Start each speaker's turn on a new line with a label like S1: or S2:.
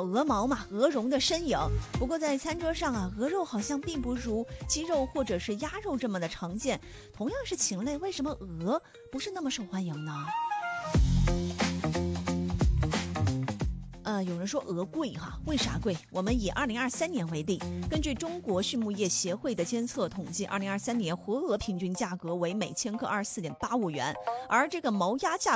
S1: 鹅毛嘛，鹅绒的身影。不过在餐桌上啊，鹅肉好像并不如鸡肉或者是鸭肉这么的常见。同样是禽类，为什么鹅不是那么受欢迎呢？有人说鹅贵哈，为啥贵？我们以2023年为例，根据中国畜牧业协会的监测统计，2023年活鹅平均价格为每千克24.85元，而这个毛鸭价